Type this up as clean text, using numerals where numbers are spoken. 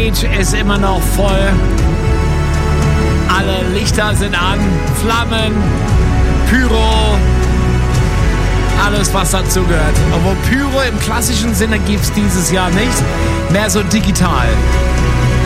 Stage ist immer noch voll. Alle Lichter sind an, Flammen, Pyro, alles was dazu gehört. Obwohl Pyro im klassischen Sinne gibt es dieses Jahr nicht, mehr so digital.